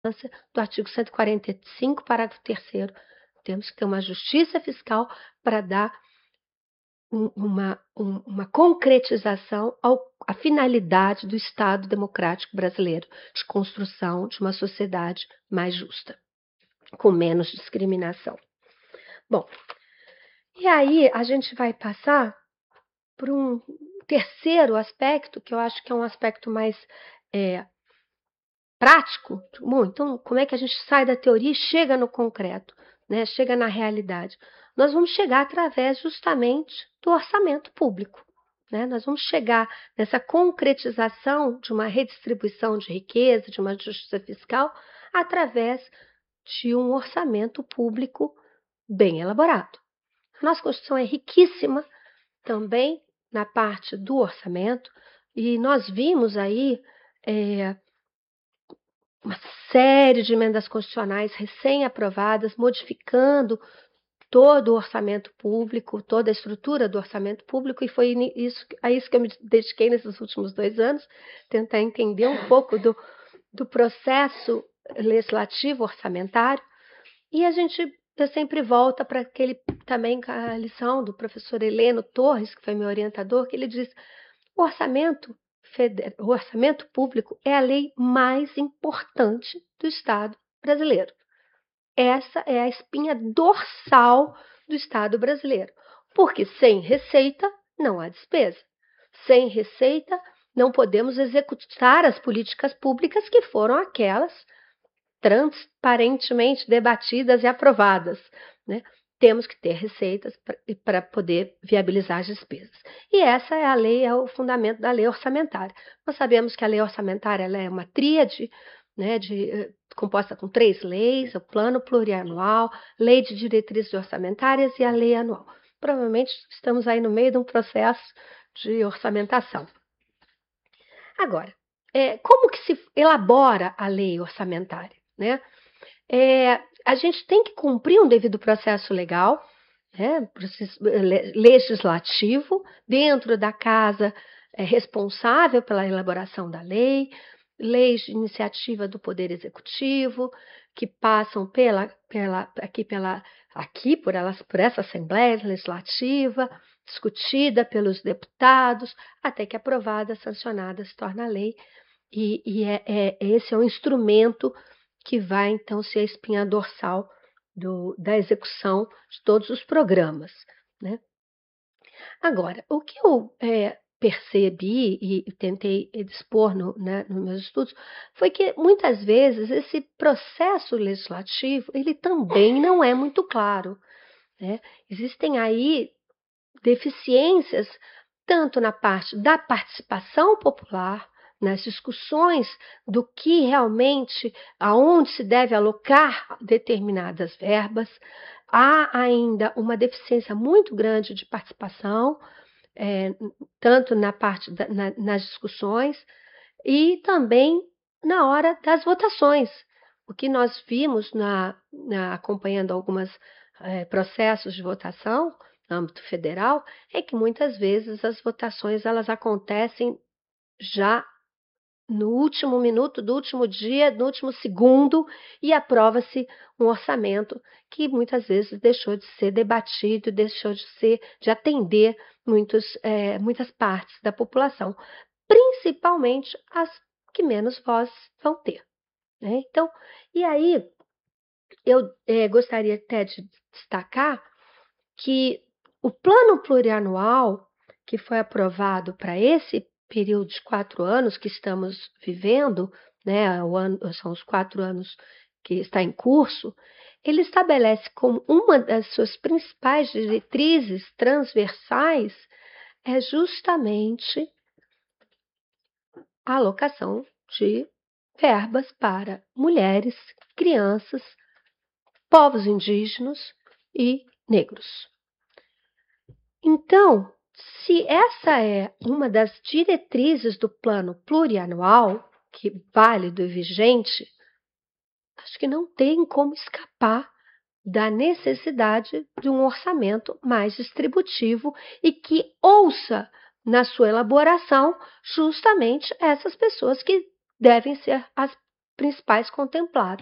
do artigo 145, parágrafo 3º. Temos que ter uma justiça fiscal para dar uma concretização à finalidade do Estado democrático brasileiro, de construção de uma sociedade mais justa, com menos discriminação. Bom, e aí a gente vai passar por um terceiro aspecto, que eu acho que é um aspecto mais prático. Bom, então, como é que a gente sai da teoria e chega no concreto, né? Chega na realidade? Nós vamos chegar através justamente do orçamento público, né? Nós vamos chegar nessa concretização de uma redistribuição de riqueza, de uma justiça fiscal, através de um orçamento público bem elaborado. A nossa Constituição é riquíssima também na parte do orçamento, e nós vimos aí uma série de emendas constitucionais recém-aprovadas, modificando todo o orçamento público, toda a estrutura do orçamento público, e foi a isso que eu me dediquei nesses últimos 2 anos, tentar entender um pouco do processo legislativo orçamentário, e eu sempre volto para a lição do professor Heleno Torres, que foi meu orientador, que ele diz: o orçamento público é a lei mais importante do Estado brasileiro. Essa é a espinha dorsal do Estado brasileiro, porque sem receita não há despesa. Sem receita não podemos executar as políticas públicas que foram aquelas transparentemente debatidas e aprovadas, né? Temos que ter receitas para poder viabilizar as despesas. E essa é a lei, é o fundamento da lei orçamentária. Nós sabemos que a lei orçamentária ela é uma tríade, né, composta com 3 leis: o plano plurianual, lei de diretrizes orçamentárias e a lei anual. Provavelmente estamos aí no meio de um processo de orçamentação. Agora, como que se elabora a lei orçamentária, né? A gente tem que cumprir um devido processo legal, né, legislativo, dentro da casa responsável pela elaboração da lei, leis de iniciativa do Poder Executivo, que passam por essa Assembleia Legislativa, discutida pelos deputados, até que aprovada, sancionada, se torna lei, e esse é um instrumento que vai, então, ser a espinha dorsal da execução de todos os programas, né? Agora, o que eu percebi e tentei dispor nos meus estudos foi que, muitas vezes, esse processo legislativo ele também não é muito claro, né? Existem aí deficiências tanto na parte da participação popular, nas discussões do que realmente, aonde se deve alocar determinadas verbas. Há ainda uma deficiência muito grande de participação, tanto nas discussões e também na hora das votações. O que nós vimos acompanhando alguns processos de votação no âmbito federal é que muitas vezes as votações elas acontecem já no último minuto do último dia, no último segundo, e aprova-se um orçamento que muitas vezes deixou de ser debatido, deixou de atender muitas partes da população, principalmente as que menos voz vão ter, né? Então, e aí eu gostaria até de destacar que o plano plurianual que foi aprovado para esse período de 4 anos que estamos vivendo, né, são os 4 anos que está em curso, ele estabelece como uma das suas principais diretrizes transversais justamente a alocação de verbas para mulheres, crianças, povos indígenas e negros. Então, se essa é uma das diretrizes do plano plurianual, que válido e vigente, acho que não tem como escapar da necessidade de um orçamento mais distributivo e que ouça na sua elaboração justamente essas pessoas que devem ser as principais contemplados.